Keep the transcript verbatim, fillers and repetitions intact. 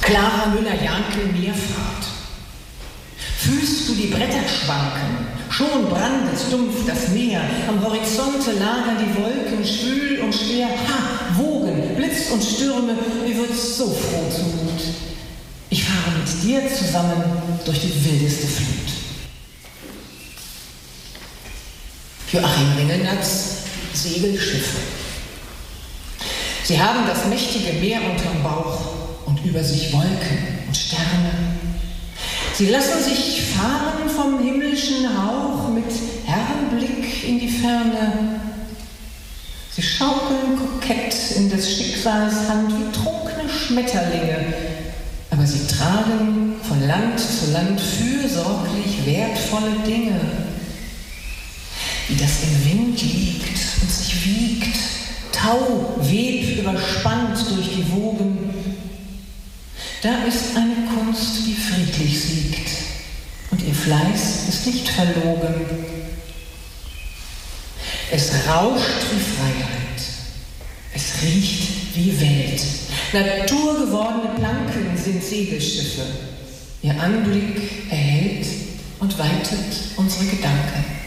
Clara Müller-Jankel Meerfahrt. Fühlst du die Bretter schwanken? Schon brandet dumpf das Meer. Am Horizonte lagern die Wolken schwül und schwer. Ha, Wogen, Blitz und Stürme, mir wird's so froh zumut. Ich fahre mit dir zusammen durch die wildeste Flut. Joachim Ringelnatz, Segelschiffe. Sie haben das mächtige Meer unterm Bauch und über sich Wolken und Sterne. Sie lassen sich fahren vom himmlischen Hauch mit Herrenblick in die Ferne. Sie schaukeln kokett in des Schicksals Hand wie trunkene Schmetterlinge, aber sie tragen von Land zu Land fürsorglich wertvolle Dinge. Wie das im Wind liegt und sich wiegt, Tau, Web überspannt durch die Wogen. Da ist eine Kunst, die friedlich siegt, und ihr Fleiß ist nicht verlogen. Es rauscht wie Freiheit, es riecht wie Welt. Naturgewordene Planken sind Segelschiffe. Ihr Anblick erhält und weitet unsere Gedanken.